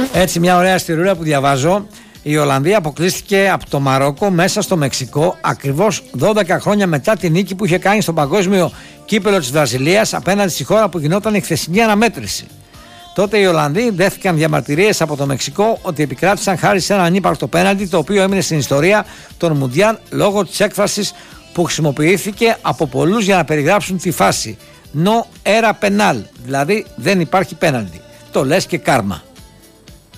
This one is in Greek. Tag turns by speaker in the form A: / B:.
A: Έτσι, μια ωραία ιστορία που διαβάζω. Η Ολλανδία αποκλείστηκε από το Μαρόκο μέσα στο Μεξικό ακριβώς 12 χρόνια μετά τη νίκη που είχε κάνει στο παγκόσμιο κύπελο της Βραζιλίας απέναντι στη χώρα που γινόταν η χθεσινή αναμέτρηση. Τότε οι Ολλανδοί δέχτηκαν διαμαρτυρίες από το Μεξικό ότι επικράτησαν χάρη σε ένα ανύπαρκτο πέναλτι, το οποίο έμεινε στην ιστορία των Μουντιάλ λόγω της έκφρασης που χρησιμοποιήθηκε από πολλούς για να περιγράψουν τη φάση. No era penal, δηλαδή δεν υπάρχει πέναλτι. Το λες και κάρμα.